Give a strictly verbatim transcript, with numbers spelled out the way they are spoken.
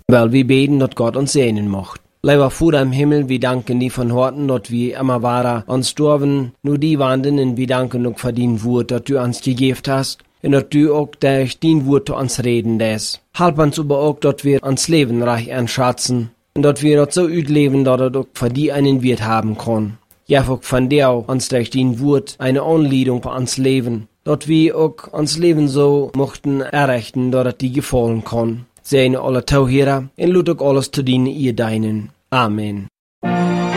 Weil wir beten, dass Gott uns segnen macht. Lieber Vater im Himmel, wir danken dir von Horten, dass wir immer waren uns dorben, nur die wanden, und wir danken auch für dein Wort, das du uns gegeben hast, und dass du auch durch dein Wort zu uns reden lässt. Halb uns aber auch, dass wir uns Leben reich anschatzen, und dass wir das so ausleben, dass es auch für die einen Wert haben kann. Ja, auch von dir uns durch dein Wort eine Anleitung für uns Leben, dass wir auch uns Leben so mochten errichten, dass es dir gefallen kann. Segne alle Tauhörer und lud auch alles zu dienen ihr deinen. Amen.